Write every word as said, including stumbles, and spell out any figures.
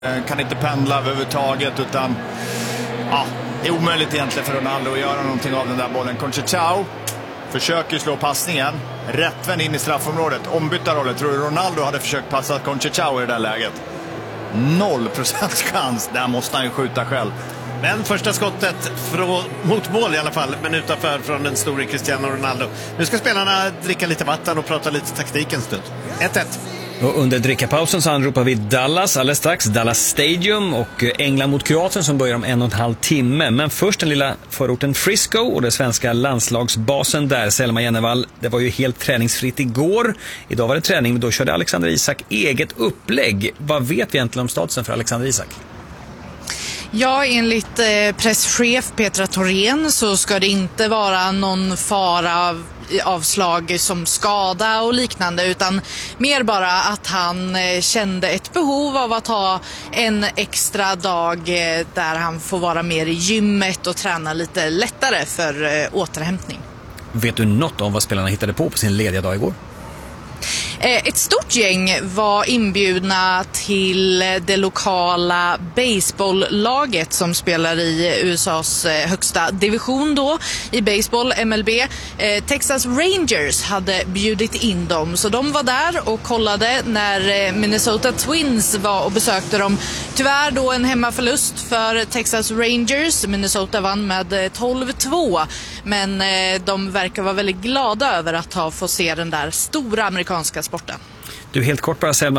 Kan inte pendla överhuvudtaget, utan ja, det är omöjligt egentligen för Ronaldo att göra någonting av den där bollen. Conceição försöker slå passningen rättvänd in i straffområdet. Ombytta roller. Tror du Ronaldo hade försökt passa Conceição i det där läget? Noll procents chans. Där måste han ju skjuta själv. Men första skottet från, mot mål i alla fall, men utanför från den store Cristiano Ronaldo. Nu ska spelarna dricka lite vatten och prata lite taktik en stund. ett ett. Och under drickapausen så anropar vi Dallas alldeles strax, Dallas Stadium och England mot Kroatien som börjar om en och en halv timme. Men först den lilla förorten Frisco och det svenska landslagsbasen där, Selma Jennevall. Det var ju helt träningsfritt igår. Idag var det träning, men då körde Alexander Isak eget upplägg. Vad vet vi egentligen om statusen för Alexander Isak? Ja, enligt eh, presschef Petra Thorén så ska det inte vara någon fara av avslag som skada och liknande, utan mer bara att han eh, kände ett behov av att ha en extra dag eh, där han får vara mer i gymmet och träna lite lättare för eh, återhämtning. Vet du något om vad spelarna hittade på på sin lediga dag igår? Ett stort gäng var inbjudna till det lokala baseballlaget som spelar i U S A:s högsta division då i baseball, M L B. Texas Rangers hade bjudit in dem, så de var där och kollade när Minnesota Twins var och besökte dem. Tyvärr då en hemmaförlust för Texas Rangers. Minnesota vann med tolv två, men de verkar vara väldigt glada över att ha fått se den där stora amerikanska sporten. Du, helt kort bara, Selma.